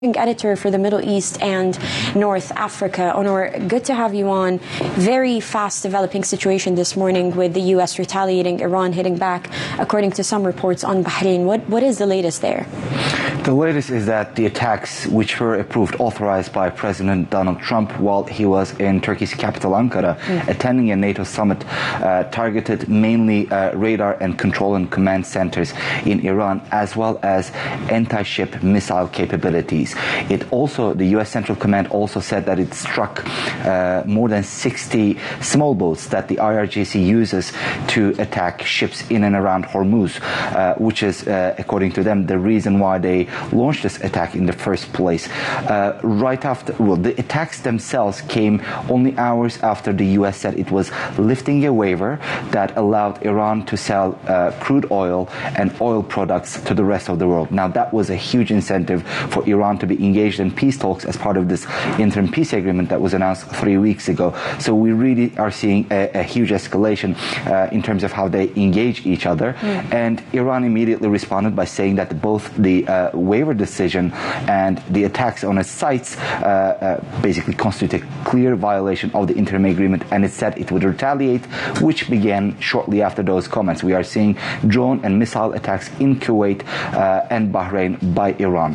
editor for the Middle East and North Africa. Onur, good to have you on. Very fast developing situation this morning with the US retaliating, Iran hitting back, according to some reports on Bahrain. What is the latest there? The latest is that the attacks, which were authorized by President Donald Trump while he was in Turkey's capital Ankara, attending a NATO summit, targeted mainly radar and control and command centers in Iran, as well as anti-ship missile capabilities. The U.S. Central Command also said that it struck more than 60 small boats that the IRGC uses to attack ships in and around Hormuz, which is, according to them, the reason why they launched this attack in the first place. The attacks themselves came only hours after the U.S. said it was lifting a waiver that allowed Iran to sell crude oil and oil products to the rest of the world. Now, that was a huge incentive for Iran to be engaged in peace talks as part of this interim peace agreement that was announced 3 weeks ago. So we really are seeing a huge escalation in terms of how they engage each other. And Iran immediately responded by saying that both the waiver decision and the attacks on its sites basically constitute a clear violation of the interim agreement, and it said it would retaliate, which began shortly after those comments. We are seeing drone and missile attacks in Kuwait and Bahrain by Iran.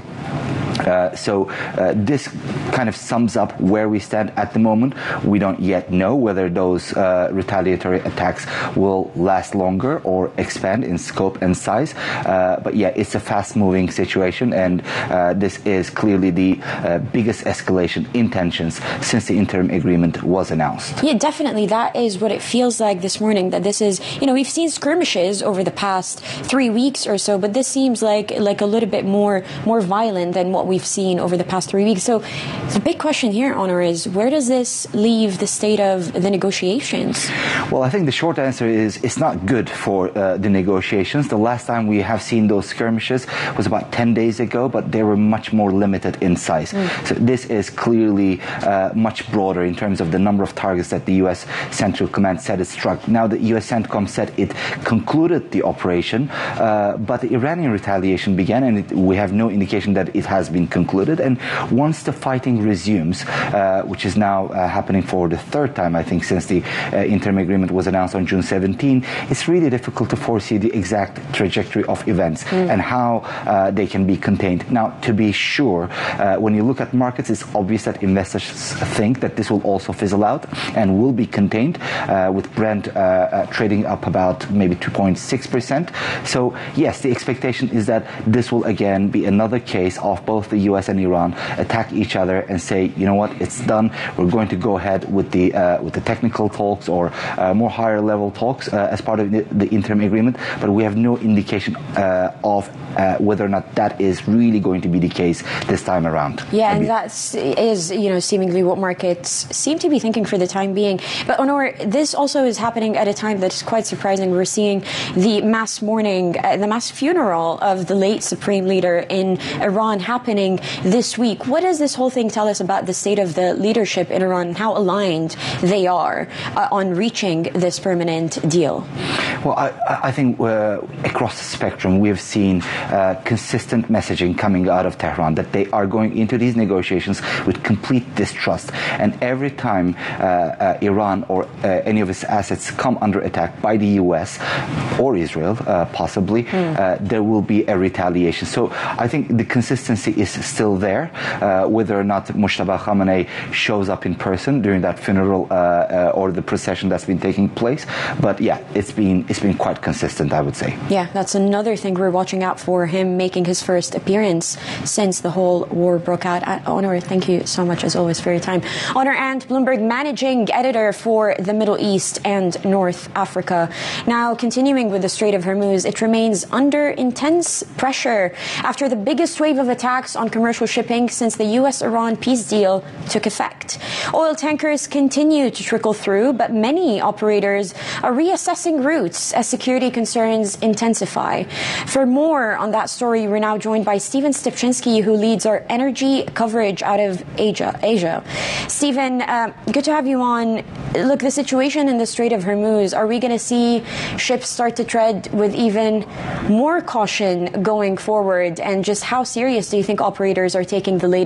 This kind of sums up where we stand at the moment. We don't yet know whether those retaliatory attacks will last longer or expand in scope and size. But yeah, it's a fast-moving situation, and this is clearly the biggest escalation in tensions since the interim agreement was announced. Yeah, definitely. That is what it feels like this morning, that this is, we've seen skirmishes over the past 3 weeks or so, but this seems like a little bit more violent than what we've seen over the past 3 weeks. So the big question here, Onur, is where does this leave the state of the negotiations? Well, I think the short answer is it's not good for the negotiations. The last time we have seen those skirmishes was about 10 days ago, but they were much more limited in size. So this is clearly much broader in terms of the number of targets that the U.S. Central Command said it struck. Now, the U.S. CENTCOM said it concluded the operation, but the Iranian retaliation began, and we have no indication that it has been concluded. And once the fighting resumes, which is now happening for the third time, I think, since the interim agreement was announced on June 17, it's really difficult to foresee the exact trajectory of events and how they can be contained. Now, to be sure, when you look at markets, it's obvious that investors think that this will also fizzle out and will be contained, with Brent trading up about maybe 2.6%. So yes, the expectation is that this will again be another case of both the US and Iran attack each other and say, you know what, it's done. We're going to go ahead with the technical talks or more higher level talks as part of the interim agreement, but we have no indication of whether or not that is really going to be the case this time around. Yeah, and that is, seemingly what markets seem to be thinking for the time being. But Onur, this also is happening at a time that is quite surprising. We're seeing the mass mourning, the mass funeral of the late supreme leader in Iran happening this week. What does this whole thing tell us about the state of the leadership in Iran and how aligned they are on reaching this permanent deal? Well, I think across the spectrum, we have seen consistent messaging coming out of Tehran that they are going into these negotiations with complete distrust. And every time Iran or any of its assets come under attack by the US or Israel, possibly, there will be a retaliation. So I think the consistency is still there. Whether or not Mojtaba Khamenei shows up in person during that funeral or the procession that's been taking place. But yeah, it's been quite consistent, I would say. Yeah, that's another thing we're watching out for, him making his first appearance since the whole war broke out. Onur, thank you so much, as always, for your time. Onur Ant, Bloomberg managing editor for the Middle East and North Africa. Now, continuing with the Strait of Hormuz, it remains under intense pressure after the biggest wave of attacks on commercial shipping since the US-Iran peace deal took effect. Oil tankers continue to trickle through, but many operators are reassessing routes as security concerns intensify. For more on that story, we're now joined joined by Stephen Stepczynski, who leads our energy coverage out of Asia. Stephen, good to have you on. Look, the situation in the Strait of Hormuz, are we going to see ships start to tread with even more caution going forward? And just how serious do you think operators are taking the latest